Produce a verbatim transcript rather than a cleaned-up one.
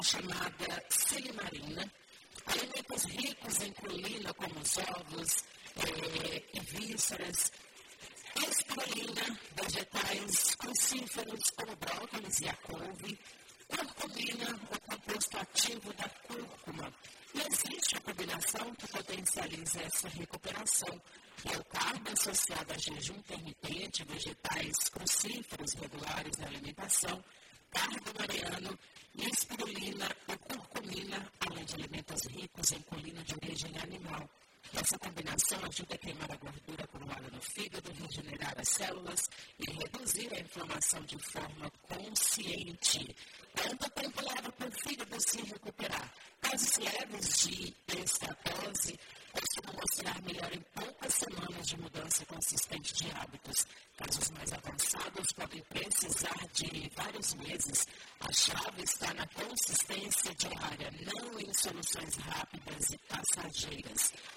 chamada silimarina, alimentos ricos em colina, como os ovos é, e vísceras, espirulina, vegetais crucíferos como brócolis e a couve, curcumina, o composto ativo da cúrcuma. E existe a combinação que potencializa essa recuperação, que é o carbo associado a jejum intermitente, vegetais crucíferos regulares na alimentação, carbo mariano, espirulina e curcumina, além de alimentos ricos em colina de origem animal. Essa combinação ajuda a queimar a gordura acumulada no fígado, regenerar as células e reduzir a inflamação de forma consciente. Quanto tempo leva para o fígado se recuperar? Casos leves de estatose costumam mostrar melhor em poucas semanas de mudança consistente de hábitos. Casos mais avançados podem precisar de vários meses. A chave está na consistência diária, não em soluções rápidas e passageiras.